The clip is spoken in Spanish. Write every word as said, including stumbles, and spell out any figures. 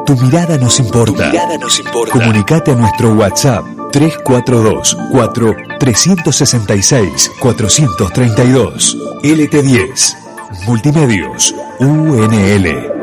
Tu mirada nos importa. Tu mirada nos importa. Comunicate a nuestro WhatsApp tres cuatro dos, cuatro, tres seis seis, cuatro tres dos. L T diez. Multimedios U N L.